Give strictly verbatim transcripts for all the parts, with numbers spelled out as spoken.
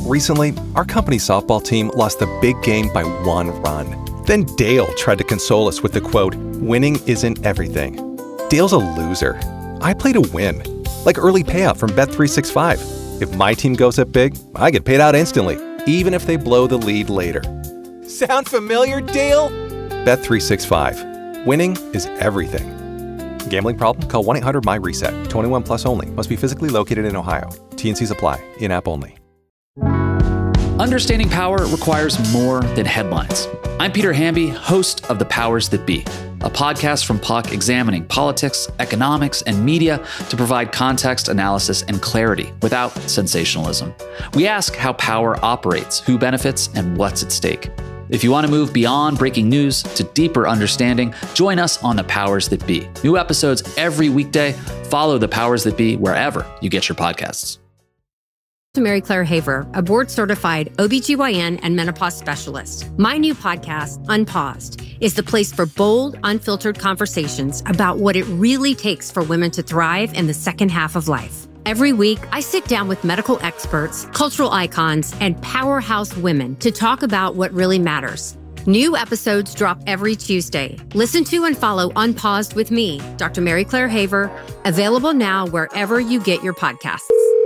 Recently, our company's softball team lost the big game by one run. Then Dale tried to console us with the quote, "Winning isn't everything." Dale's a loser. I play to win, like early payout from Bet three sixty-five. If my team goes up big, I get paid out instantly, even if they blow the lead later. Sound familiar, Dale? Bet three sixty-five. Winning is everything. Gambling problem? Call one eight hundred M Y reset. twenty-one plus only. Must be physically located in Ohio. T and Cs apply. In-app only. Understanding power requires more than headlines. I'm Peter Hamby, host of The Powers That Be, a podcast from P U C examining politics, economics, and media to provide context, analysis, and clarity without sensationalism. We ask how power operates, who benefits, and what's at stake. If you want to move beyond breaking news to deeper understanding, join us on The Powers That Be. New episodes every weekday. Follow The Powers That Be wherever you get your podcasts. Mary Claire Haver, a board-certified O B G Y N and menopause specialist. My new podcast, Unpaused, is the place for bold, unfiltered conversations about what it really takes for women to thrive in the second half of life. Every week, I sit down with medical experts, cultural icons, and powerhouse women to talk about what really matters. New episodes drop every Tuesday. Listen to and follow Unpaused with me, Doctor Mary Claire Haver, available now wherever you get your podcasts.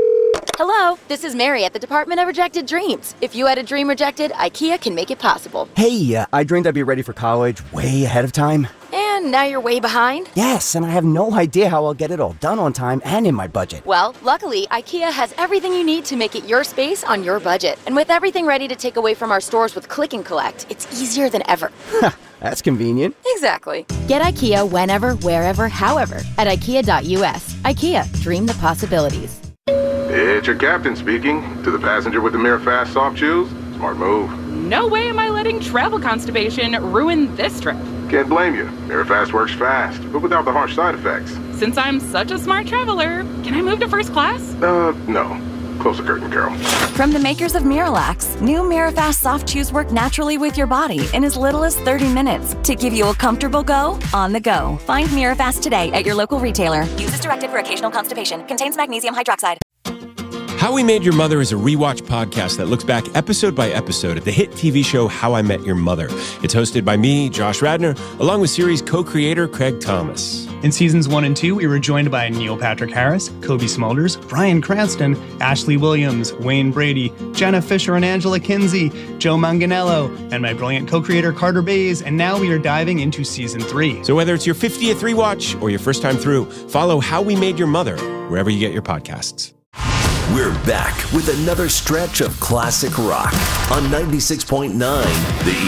Hello, this is Mary at the Department of Rejected Dreams. If you had a dream rejected, IKEA can make it possible. Hey, uh, I dreamed I'd be ready for college way ahead of time. And now you're way behind? Yes, and I have no idea how I'll get it all done on time and in my budget. Well, luckily, IKEA has everything you need to make it your space on your budget. And with everything ready to take away from our stores with Click and Collect, it's easier than ever. That's convenient. Exactly. Get IKEA whenever, wherever, however at IKEA dot U S. IKEA, dream the possibilities. It's your captain speaking. To the passenger with the Mirafast soft chews, smart move. No way am I letting travel constipation ruin this trip. Can't blame you. Mirafast works fast, but without the harsh side effects. Since I'm such a smart traveler, can I move to first class? Uh, no. Close the curtain, Carol. From the makers of Miralax, new Mirafast soft chews work naturally with your body in as little as thirty minutes to give you a comfortable go on the go. Find Mirafast today at your local retailer. Use as directed for occasional constipation. Contains magnesium hydroxide. How We Made Your Mother is a rewatch podcast that looks back episode by episode at the hit T V show How I Met Your Mother. It's hosted by me, Josh Radnor, along with series co-creator Craig Thomas. In seasons one and two, we were joined by Neil Patrick Harris, Kobe Smulders, Bryan Cranston, Ashley Williams, Wayne Brady, Jenna Fisher and Angela Kinsey, Joe Manganiello, and my brilliant co-creator Carter Bays, and now we are diving into season three. So whether it's your fiftieth rewatch or your first time through, follow How We Made Your Mother wherever you get your podcasts. We're back with another stretch of classic rock on ninety-six point nine The